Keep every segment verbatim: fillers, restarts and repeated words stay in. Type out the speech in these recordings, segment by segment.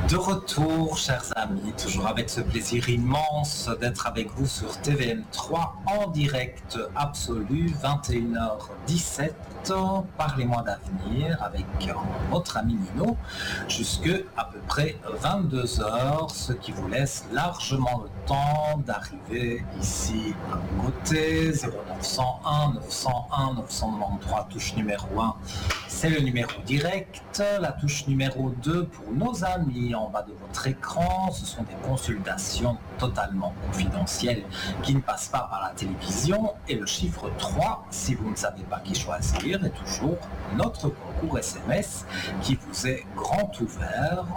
De retour, chers amis, toujours avec ce plaisir immense d'être avec vous sur T V M trois en direct absolu, vingt et une heures dix-sept. Parlez-moi d'avenir avec votre ami Nino jusque à peu près vingt-deux heures, ce qui vous laisse largement le temps d'arriver ici à mon côté. Zéro neuf cent un neuf cent un neuf cent quatre-vingt-treize, touche numéro un, c'est le numéro direct. La touche numéro deux pour nos amis en bas de votre écran, ce sont des consultations totalement confidentielles qui ne passent pas par la télévision. Et le chiffre trois, si vous ne savez pas qui choisir, est toujours notre concours S M S qui vous est grand ouvert.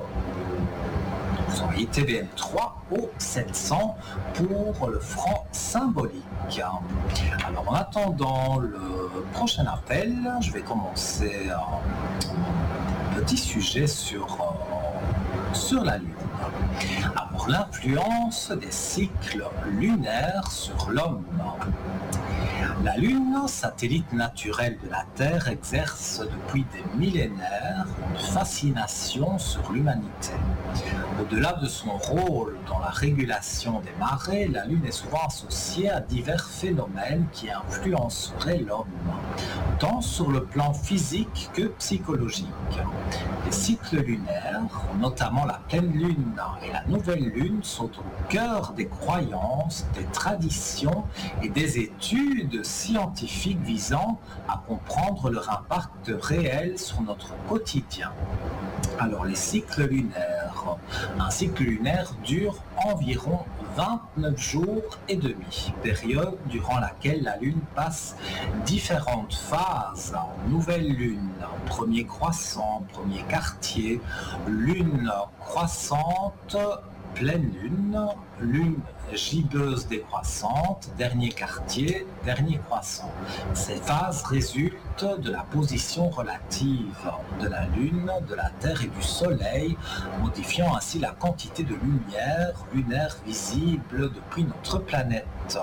Vous envoyez T V M trois au sept cents pour le franc symbolique. Alors en attendant le prochain appel, je vais commencer un petit sujet sur, sur la Lune. Alors l'influence des cycles lunaires sur l'homme. La Lune, satellite naturel de la Terre, exerce depuis des millénaires une fascination sur l'humanité. Au-delà de son rôle dans la régulation des marées, la Lune est souvent associée à divers phénomènes qui influenceraient l'homme, tant sur le plan physique que psychologique. Les cycles lunaires, notamment la pleine lune et la nouvelle lune, sont au cœur des croyances, des traditions et des études scientifiques visant à comprendre leur impact réel sur notre quotidien. Alors les cycles lunaires. Un cycle lunaire dure environ vingt-neuf jours et demi, période durant laquelle la Lune passe différentes phases. Nouvelle Lune, premier croissant, premier quartier, Lune croissante, pleine Lune, Lune gibbeuse décroissante, dernier quartier, dernier croissant. Ces phases résultent de la position relative de la Lune, de la Terre et du Soleil, modifiant ainsi la quantité de lumière lunaire visible depuis notre planète.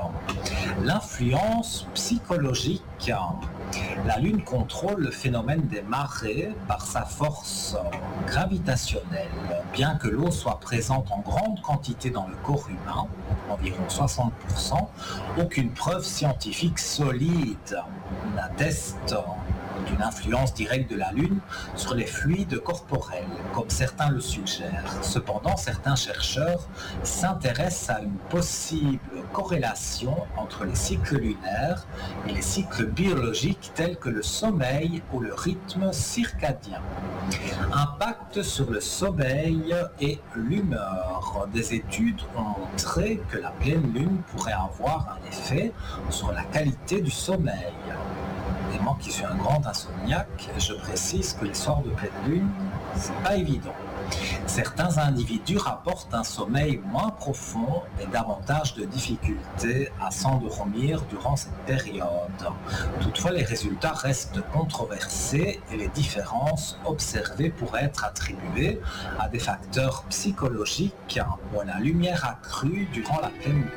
L'influence psychologique. La Lune contrôle le phénomène des marées par sa force gravitationnelle. Bien que l'eau soit présente en grande quantité dans le corps humain, environ soixante pour cent, aucune preuve scientifique solide n'atteste d'une influence directe de la Lune sur les fluides corporels, comme certains le suggèrent. Cependant, certains chercheurs s'intéressent à une possible corrélation entre les cycles lunaires et les cycles biologiques tels que le sommeil ou le rythme circadien. Impact sur le sommeil et l'humeur. Des études ont montré que la pleine lune pourrait avoir un effet sur la qualité du sommeil. Et moi qui suis un grand insomniaque, je précise que les soirs de pleine lune, c'est pas évident. Certains individus rapportent un sommeil moins profond et davantage de difficultés à s'endormir durant cette période. Toutefois, les résultats restent controversés et les différences observées pourraient être attribuées à des facteurs psychologiques ou à la lumière accrue durant la pleine lune.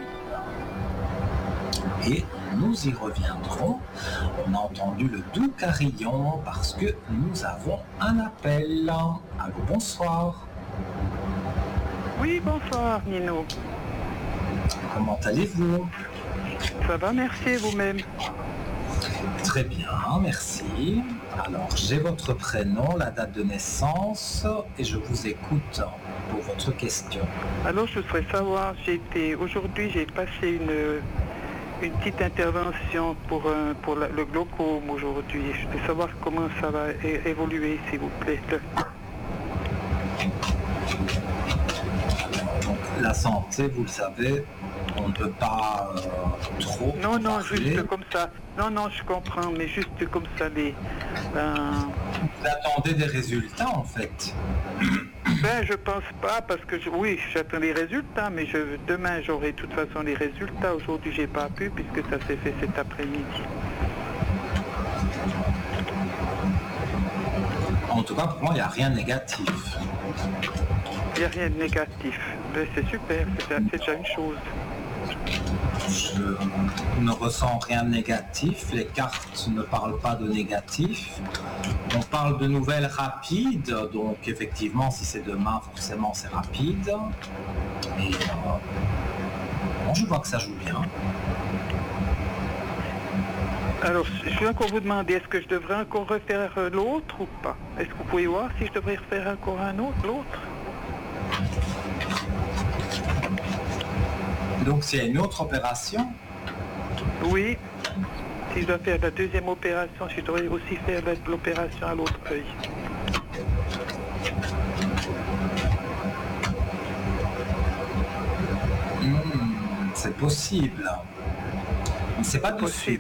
Et nous y reviendrons. On a entendu le doux carillon parce que nous avons un appel. Allô, bonsoir. Oui, bonsoir Nino. Comment allez-vous? Ça va, merci, vous-même? Très bien, merci. Alors, j'ai votre prénom, la date de naissance et je vous écoute pour votre question. Alors, je voudrais savoir, j'ai été, aujourd'hui, j'ai passé une... une petite intervention pour, euh, pour la, le glaucome aujourd'hui. Je veux savoir comment ça va é- évoluer, s'il vous plaît. Donc, la santé, vous le savez, on ne peut pas euh, trop Non, non, parler. juste comme ça. Non, non, je comprends, mais juste comme ça, les... Ben, Vous attendez des résultats, en fait. ben je pense pas, parce que, je, oui, j'attends les résultats, mais je, demain, j'aurai de toute façon les résultats. Aujourd'hui, j'ai pas pu, puisque ça s'est fait cet après-midi. En tout cas, pour moi, il n'y a rien de négatif. Il n'y a rien de négatif. Ben, c'est super, c'est, c'est déjà une chose. Je ne ressens rien de négatif, les cartes ne parlent pas de négatif. On parle de nouvelles rapides, donc effectivement si c'est demain forcément c'est rapide. Et euh, bon, je vois que ça joue bien. Alors, je vais encore vous demander, est-ce que je devrais encore refaire euh, l'autre ou pas? Est-ce que vous pouvez voir si je devrais refaire encore un autre, l'autre? Donc s'il y a une autre opération? Oui. Si je dois faire la deuxième opération, je devrais aussi faire la- l'opération à l'autre œil. Hmm, c'est possible. Mais c'est pas de Possible. suite.